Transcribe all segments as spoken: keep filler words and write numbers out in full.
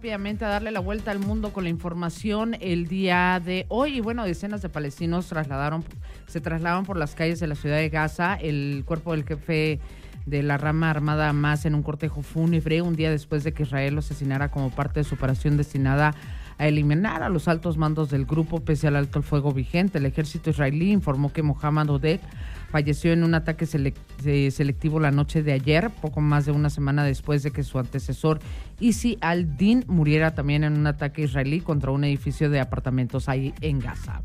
Rápidamente a darle la vuelta al mundo con la información el día de hoy. Y bueno, decenas de palestinos trasladaron, se trasladaron por las calles de la ciudad de Gaza. El cuerpo del jefe de la rama armada Hamas en un cortejo fúnebre un día después de que Israel lo asesinara como parte de su operación destinada a eliminar a los altos mandos del grupo pese al alto el fuego vigente. El ejército israelí informó que Mohammad Odeh falleció en un ataque select- selectivo la noche de ayer, poco más de una semana después de que su antecesor Isi al-Din muriera también en un ataque israelí contra un edificio de apartamentos ahí en Gaza.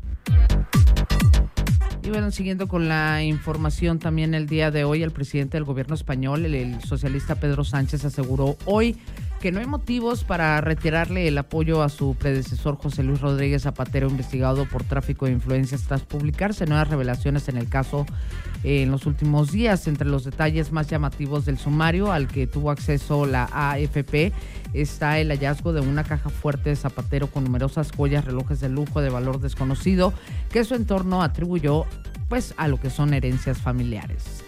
Y bueno, siguiendo con la información también el día de hoy, el presidente del gobierno español, el, el socialista Pedro Sánchez, aseguró hoy que no hay motivos para retirarle el apoyo a su predecesor José Luis Rodríguez Zapatero, investigado por tráfico de influencias tras publicarse nuevas revelaciones en el caso eh, en los últimos días. Entre los detalles más llamativos del sumario al que tuvo acceso la A F P está el hallazgo de una caja fuerte de Zapatero con numerosas joyas, relojes de lujo de valor desconocido que su entorno atribuyó pues a lo que son herencias familiares.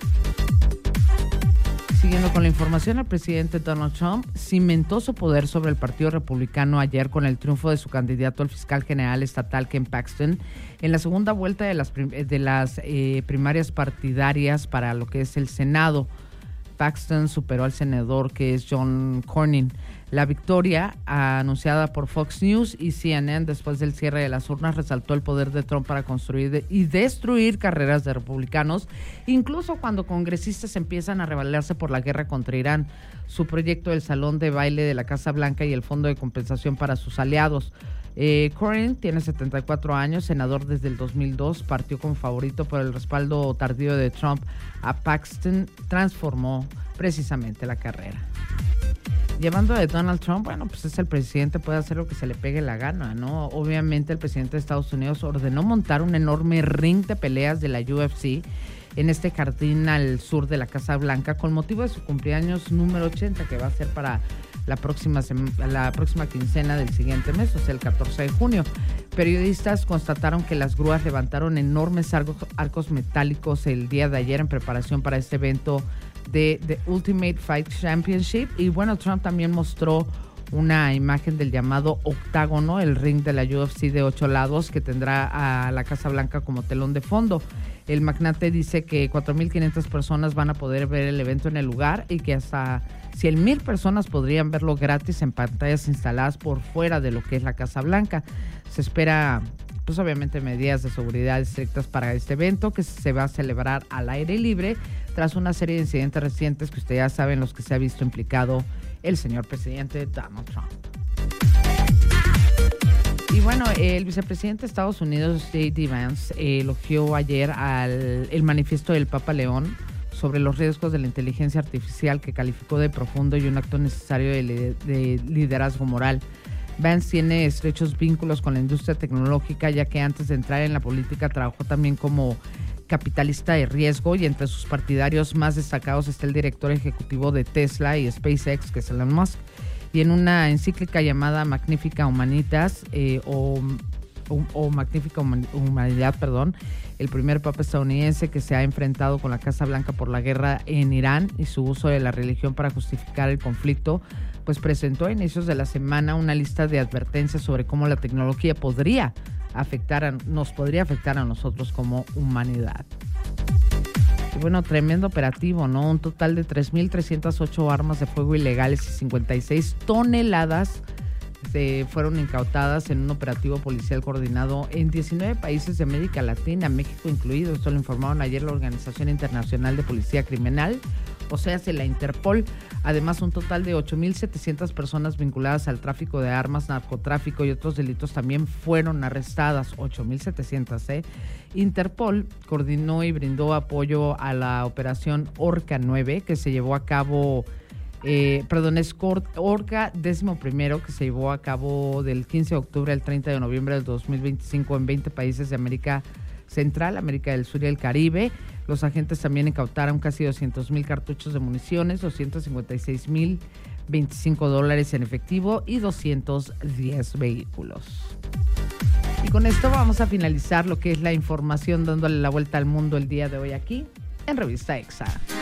Siguiendo con la información, el presidente Donald Trump cimentó su poder sobre el Partido Republicano ayer con el triunfo de su candidato al fiscal general estatal Ken Paxton en la segunda vuelta de las, prim- de las eh, primarias partidarias para lo que es el Senado. Paxton superó al senador que es John Cornyn. La victoria, anunciada por Fox News y C N N después del cierre de las urnas, resaltó el poder de Trump para construir y destruir carreras de republicanos, incluso cuando congresistas empiezan a rebelarse por la guerra contra Irán, su proyecto del salón de baile de la Casa Blanca y el fondo de compensación para sus aliados. Eh, Cornyn tiene setenta y cuatro años, senador desde el dos mil dos, partió como favorito por el respaldo tardío de Trump a Paxton, transformó precisamente la carrera. Llevando de Donald Trump, bueno, pues es el presidente, puede hacer lo que se le pegue la gana, ¿no? Obviamente el presidente de Estados Unidos ordenó montar un enorme ring de peleas de la U F C en este jardín al sur de la Casa Blanca con motivo de su cumpleaños número ochenta, que va a ser para la próxima, sem- la próxima quincena del siguiente mes, o sea, el catorce de junio. Periodistas constataron que las grúas levantaron enormes arcos, arcos metálicos el día de ayer en preparación para este evento de The Ultimate Fight Championship. Y bueno, Trump también mostró una imagen del llamado octágono, el ring de la U F C de ocho lados que tendrá a la Casa Blanca como telón de fondo. El magnate dice que cuatro mil quinientas personas van a poder ver el evento en el lugar y que hasta cien mil personas podrían verlo gratis en pantallas instaladas por fuera de lo que es la Casa Blanca. Se espera, pues obviamente, medidas de seguridad estrictas para este evento que se va a celebrar al aire libre tras una serie de incidentes recientes que ustedes ya saben los que se ha visto implicado el señor presidente Donald Trump. Y bueno, el vicepresidente de Estados Unidos, J D Vance, eh, elogió ayer al, el manifiesto del Papa León sobre los riesgos de la inteligencia artificial, que calificó de profundo y un acto necesario de, li- de liderazgo moral. Vance tiene estrechos vínculos con la industria tecnológica, ya que antes de entrar en la política trabajó también como capitalista de riesgo, y entre sus partidarios más destacados está el director ejecutivo de Tesla y SpaceX, que es Elon Musk. Y en una encíclica llamada Magnifica Humanitas, eh, o, o, o Magnífica Humanidad, perdón, el primer papa estadounidense que se ha enfrentado con la Casa Blanca por la guerra en Irán y su uso de la religión para justificar el conflicto, pues presentó a inicios de la semana una lista de advertencias sobre cómo la tecnología podría afectar a, nos podría afectar a nosotros como humanidad. Y bueno, tremendo operativo, ¿no? Un total de tres mil trescientas ocho armas de fuego ilegales y cincuenta y seis toneladas se fueron incautadas en un operativo policial coordinado en diecinueve países de América Latina, México incluido. Esto lo informaron ayer la Organización Internacional de Policía Criminal, o sea, se la Interpol. Además, un total de ocho mil setecientas personas vinculadas al tráfico de armas, narcotráfico y otros delitos también fueron arrestadas. ocho mil setecientas, ¿eh? Interpol coordinó y brindó apoyo a la operación Orca nueve, que se llevó a cabo, eh, perdón, es Orca décimo primero, que se llevó a cabo del quince de octubre al treinta de noviembre del dos mil veinticinco en veinte países de América Central, América del Sur y el Caribe. Los agentes también incautaron casi doscientos mil cartuchos de municiones, doscientos cincuenta y seis mil veinticinco dólares en efectivo y doscientos diez vehículos. Y con esto vamos a finalizar lo que es la información, dándole la vuelta al mundo el día de hoy aquí en Revista Exa.